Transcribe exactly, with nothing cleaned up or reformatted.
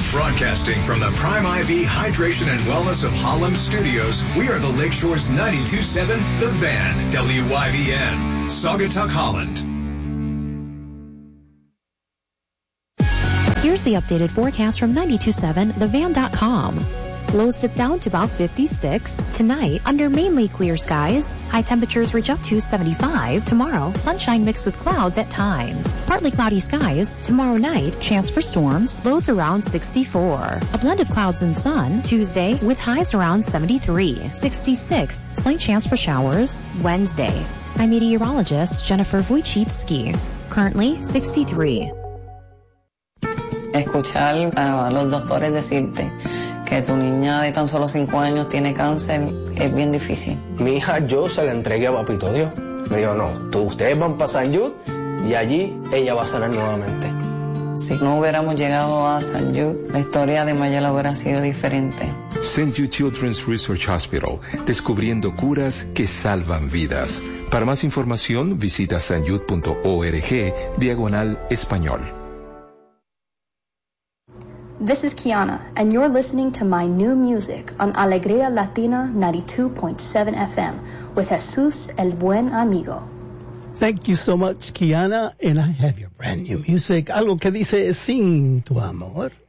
Broadcasting from the Prime I V Hydration and Wellness of Holland studios, we are the Lakeshore's ninety-two point seven The Van, W Y V N, Saugatuck, Holland. Here's the updated forecast from ninety-two point seven the van dot com. Lows dip down to about fifty-six. Tonight, under mainly clear skies. High temperatures reach up to seventy-five. Tomorrow, sunshine mixed with clouds at times. Partly cloudy skies. Tomorrow night, chance for storms. Lows around sixty-four. A blend of clouds and sun. Tuesday, with highs around seventy-three. sixty-six. Slight chance for showers. Wednesday. I'm meteorologist Jennifer Wojcicki. Currently, sixty-three. Escuchar a los doctores decirte que tu niña de tan solo cinco años tiene cáncer es bien difícil. Mi hija yo se la entregué a Papito Dios. Me dijo, no, tú, ustedes van para San Jude y allí ella va a sanar nuevamente. Si no hubiéramos llegado a San Jude, la historia de Mayela hubiera sido diferente. Saint Jude Children's Research Hospital, descubriendo curas que salvan vidas. Para más información, visita sanjude punto org, diagonal español. This is Kiana, and you're listening to my new music on Alegría Latina ninety-two point seven F M with Jesus el Buen Amigo. Thank you so much, Kiana, and I have your brand new music, algo que dice Sin Tu Amor.